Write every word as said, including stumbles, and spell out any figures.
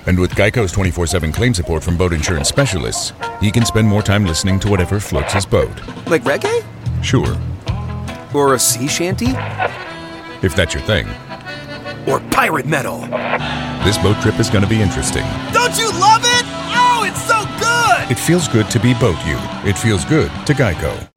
And with Geico's twenty-four seven claim support from boat insurance specialists, he can spend more time listening to whatever floats his boat. Like reggae? Sure. Or a sea shanty? If that's your thing. Or pirate metal? This boat trip is going to be interesting. Don't you love it? Oh, it's so good! It feels good to be boat you. It feels good to Geico.